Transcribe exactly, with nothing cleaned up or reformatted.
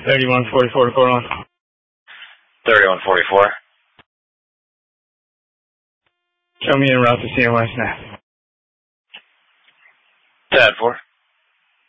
thirty-one forty-four to code on. thirty-one forty-four. Show me en route to C M West now. ten four.